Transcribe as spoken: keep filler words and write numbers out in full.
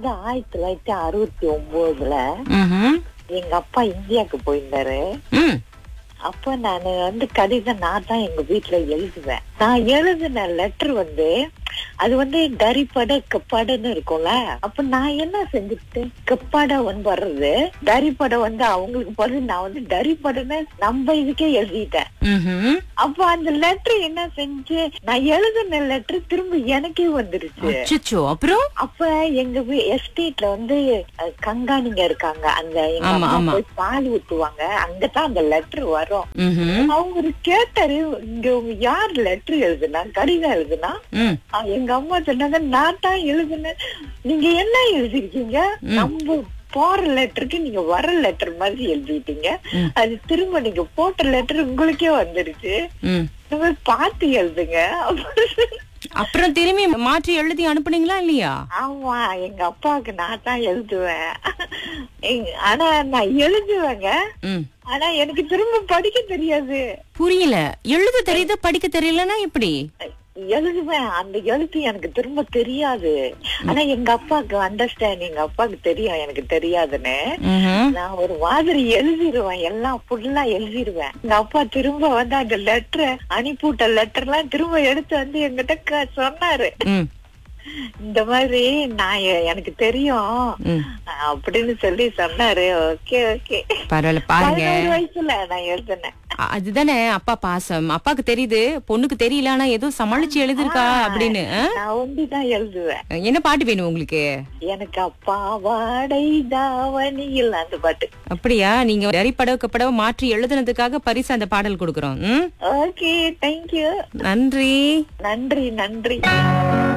வந்து ஆயிரத்தி தொள்ளாயிரத்தி அறுபத்தி ஒன்பதுல எங்க அப்பா இந்தியாவுக்கு போயிருந்தாரு. அப்ப நான் வந்து கடிதம் நான் தான் எங்க வீட்டுல எழுதுவேன். நான் எழுதின லெட்டர் வந்து அது வந்து தரிப்பட கப்பாடன்னு இருக்கும்ல. அப்ப நான் என்ன செஞ்சுட்டேன், கப்பாடா வந்து வர்றது, தரிப்பட வந்து அவங்களுக்கு பதில் நான் வந்து தரிப்படன்னு நம்ம இதுக்கே எழுதிட்டேன். அப்ப அந்த லெட்டர் என்ன செஞ்சு, நான் எழுதின லெட்டர் திரும்ப எனக்கே வந்துருச்சு. அப்புறம் அப்ப எங்க எஸ்டேட்ல வந்து கங்காணிங்க இருக்காங்க, அந்த எங்க அம்மா போய் பால் ஊத்துவாங்க, அங்கதான் அந்த லெட்டர் வரும். அவங்க கேட்டாரு, இங்க உங்க யார் லெட்டர் எழுதுனா, கடிதம் எழுதுனா? எங்க அம்மா சொன்னாங்க, நான் தான் எழுதுனேன். நீங்க என்ன எழுதிருக்கீங்க, நம்ம போற லெட்டருக்கு நீங்க வர லெட்டர் மாதிரி எழுதிட்டீங்க, அது திரும்ப நீங்க போட்ட லெட்டர் உங்களுக்கே வந்துருச்சு, பாத்து எழுதுங்க. அப்புறம் திரும்பி மாற்றி எழுதி அனுப்புனீங்களா இல்லையா? ஆமா, எங்க அப்பாவுக்கு நான் தான் எழுதுவேன். ஆனா நான் எழுதுவேங்க, ஆனா எனக்கு திரும்ப படிக்க தெரியாது. புரியல, எழுத தெரியுது படிக்க தெரியலன்னா எப்படி? எழுதுவேன், அந்த எழுத்து எனக்கு திரும்ப தெரியாது. ஆனா எங்க அப்பாவுக்கு அண்டர்ஸ்டாண்ட், எங்க அப்பாவுக்கு தெரியும் எனக்கு தெரியாதுன்னு. நான் ஒரு மாதிரி எழுதிருவேன், எல்லாம் ஃபுல்லா எழுதிருவேன். எங்க அப்பா திரும்ப வந்து அந்த லெட்டரை, அனுப்பிவிட்ட லெட்டர் எல்லாம் திரும்ப எடுத்து வந்து என்கிட்ட சொன்னாரு, இந்த மாதிரி நான் எனக்கு தெரியும் அப்படின்னு சொல்லி சொன்னாரு. ஓகே ஓகே பரவாயில்ல, பாருங்க வயசுல நான் எழுதினேன். அதுதானே அப்பா பாசம். அப்பாக்கு தெரியுது, பொண்ணுக்கு தெரியல, ஆனா ஏதோ சமாளிச்சு எழுதிருக்கா அப்படின்னு. நான் ஒண்டிதான் எழுதுவேன். என்ன பாட்டு வேணும் உங்களுக்கு? எனக்கு அப்பா வாடை தாவணியில் அந்த பாட்டு. அப்படியா? நீங்க தரிப்படவு கப்படவை மாற்றி எழுதுனதுக்காக பரிசு அந்த பாடல் கொடுக்கறோம். Okay, thank you. நன்றி நன்றி நன்றி.